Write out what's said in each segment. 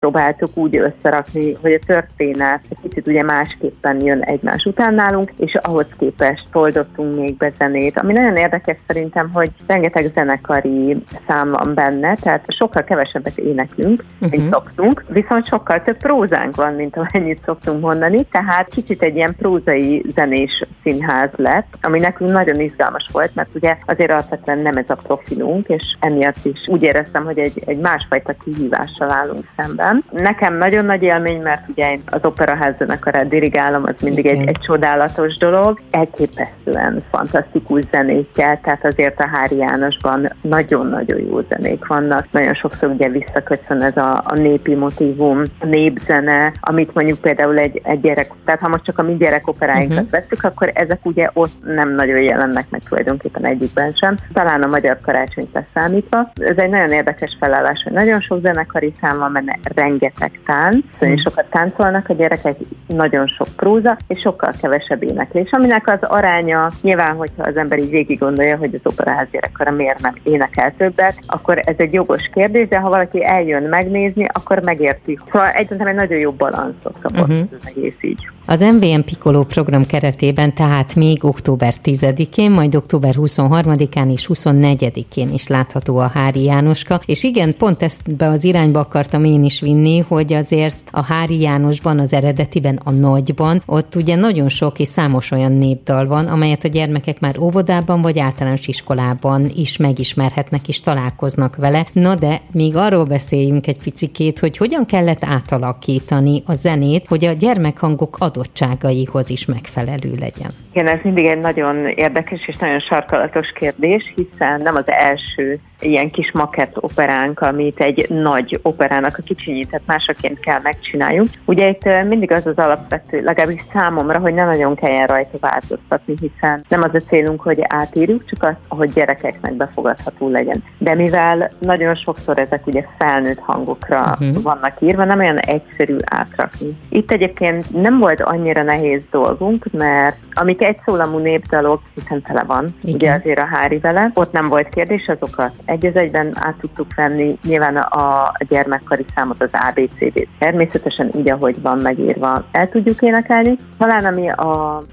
próbáltuk úgy összerakni, hogy a történet egy kicsit ugye másképpen jön egymás után nálunk, és ahhoz képest oldottunk még be zenét. Ami nagyon érdekes szerintem, hogy rengeteg zenekari szám van benne, tehát sokkal kevesebbet éneklünk, mint szoktunk, viszont sokkal több prózánk van, mint amennyit szoktunk mondani, tehát kicsit egy ilyen prózai zenés színház lett, ami nekünk nagyon izgalmas volt, mert ugye azért alapvetően nem ez a profilunk, és emiatt is úgy éreztem, hogy egy másfajta kihívással állunk szemben. Nekem nagyon nagy élmény, mert ugye én az Operaház zenekarát dirigálom, az mindig egy csodálatos dolog, elképesztően fantasztikus zenékkel, tehát azért a Háry Jánosban nagyon-nagyon jó zenék vannak. Nagyon sokszor ugye visszaköszön ez a népi motívum, a népzene, amit mondjuk például egy gyerek, tehát ha most csak a mi gyerekoperáinkat vesszük, akkor ezek ugye ott nem nagyon jelennek meg tulajdonképpen egyikben sem. Talán a Magyar Karácsonyt leszámítva. Ez egy nagyon érdekes felállás, hogy nagyon sok zenekari szám van benne, rengeteg tánc, sokat táncolnak a gyerekek, nagyon sok próza, és sokkal kevesebb éneklés, aminek az aránya, nyilván, hogyha az ember így végig gondolja, hogy az Operaház gyerekkora miért nem énekel többet, akkor ez egy jogos kérdés, de ha valaki eljön megnézni, akkor megérti. Szóval egyáltalán egy nagyon jó balanszot kapott az egész így. Az MVM Piccolo program keretében tehát még október 10-én, majd október 23-án és 24-én is látható a Háry Jánoska, és igen, pont ezt be az irányba akartam én is vinni, hogy azért a Háry Jánosban, az eredetiben, a nagyban, ott ugye nagyon sok és számos olyan népdal van, amelyet a gyermekek már óvodában vagy általános iskolában is megismerhetnek és találkoznak vele. Na de még arról beszéljünk egy picikét, hogy hogyan kellett átalakítani a zenét, hogy a gyermekhangok adottságaihoz is megfelelő legyen. Igen, ez mindig egy nagyon érdekes és nagyon sarkalatos kérdés, hiszen nem az első ilyen kis makett operánk, amit egy nagy operának a kicsinyített másaként kell megcsináljuk. Ugye itt mindig az alapvető, legalábbis számomra, hogy ne nagyon kelljen rajta változtatni, hiszen nem az a célunk, hogy átírjuk, csak az, hogy gyerekeknek befogadható legyen. De mivel nagyon sokszor ezek ugye felnőtt hangokra vannak írva, nem olyan egyszerű átrakni. Itt egyébként nem volt annyira nehéz dolgunk, mert amik egyszólamú népdalok, hiszen tele van, ugye azért a Háry vele, ott nem volt kérdés, azokat egy az egyben át tudtuk venni, nyilván a gyermekkari számot, az ABCD-t természetesen így, ahogy van megírva, el tudjuk énekelni. Talán ami a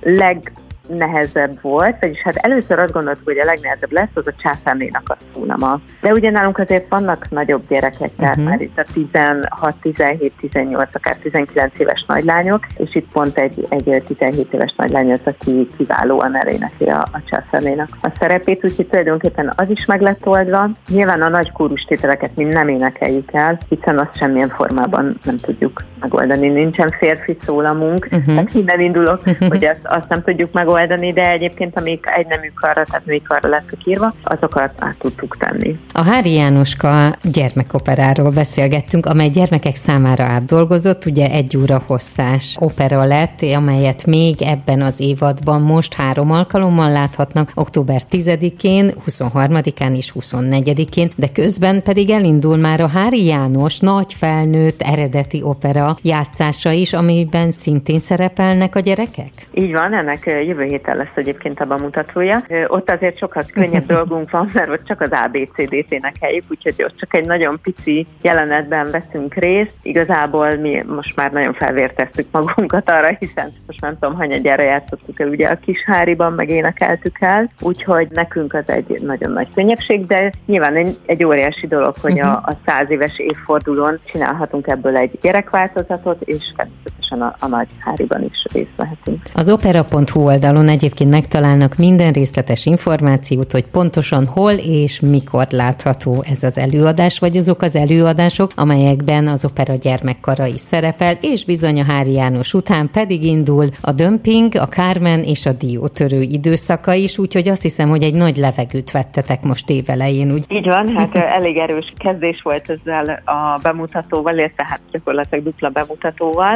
legnehezebb volt, vagyis hát először azt gondoltuk, hogy a legnehezebb lesz, az a Császárnénak a szónama. De ugye nálunk azért vannak nagyobb gyerekek, tehát már itt a 16, 17, 18, akár 19 éves nagylányok, és itt pont egy 17 éves nagylány az, aki kiválóan elénekli a Császárnénak a szerepét, úgyhogy tulajdonképpen az is meg lett oldva. Nyilván a nagy kórustételeket mi nem énekeljük el, hiszen azt semmilyen formában nem tudjuk megoldani. Nincsen férfi szólamunk, tehát innen indulok, hogy azt nem tudjuk megoldani, de egyébként amik egy nemű karra, tehát női karra lettek írva, azokat át tudtuk tenni. A Háry Jánoska gyermekoperáról beszélgettünk, amely gyermekek számára átdolgozott, ugye 1 óra hosszás opera lett, amelyet még ebben az évadban most 3 alkalommal láthatnak, október 10-én, 23-án és 24-én, de közben pedig elindul már a Háry János nagy felnőtt eredeti opera játszása is, amiben szintén szerepelnek a gyerekek? Így van, ennek jövő héten lesz egyébként a bemutatója. Ott azért sokkal könnyebb dolgunk van, mert ott csak az ABCD-t énekeljük, úgyhogy ott csak egy nagyon pici jelenetben veszünk részt. Igazából mi most már nagyon felvérteztük magunkat arra, hiszen most nem tudom, hanyagyára játszottuk el ugye a kis Háryban, meg énekeltük el, úgyhogy nekünk az egy nagyon nagy könnyebbség, de nyilván egy óriási dolog, hogy a 100 éves évfordulón csinálhatunk ebből egy gyerekváltozatot, és természetesen a nagy Háryban is részt vehetünk. Az opera.hu oldalon egyébként megtalálnak minden részletes információt, hogy pontosan hol és mikor látható ez az előadás, vagy azok az előadások, amelyekben az opera gyermekkara is szerepel, és bizony a Háry János után pedig indul a Dömping, a Carmen és a Diótörő időszaka is, úgyhogy azt hiszem, hogy egy nagy levegőt vettetek most évelején. Úgy. Így van, hát elég erős kezdés volt ezzel a bemutatóval, illetve hát gyakorlatilag dupla bemutatóval, és ahogy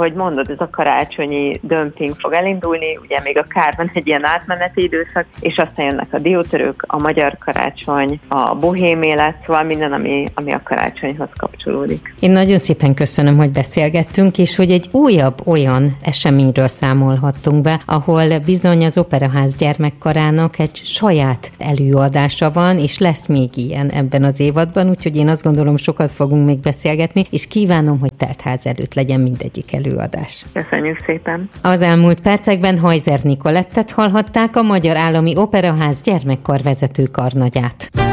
ahogy mondod, ez a karácsonyi dömping fog elindulni, ugye még a Kárban egy ilyen átmeneti időszak, és aztán jönnek a diótörők, a magyar karácsony, a bohém élet, szóval minden, ami a karácsonyhoz kapcsolódik. Én nagyon szépen köszönöm, hogy beszélgettünk, és hogy egy újabb olyan eseményről számolhattunk be, ahol bizony az Operaház gyermekkarának egy saját előadása van, és lesz még ilyen ebben az évadban, úgyhogy én azt gondolom, sokat fogunk még beszélgetni, és kívánom, hogy teltház előtt legyen mindegyik előadás. Köszönjük szépen! Az elmúlt percekben Hajzer Nicolettet hallhatták, a Magyar Állami Operaház gyermekkarvezető karnagyát.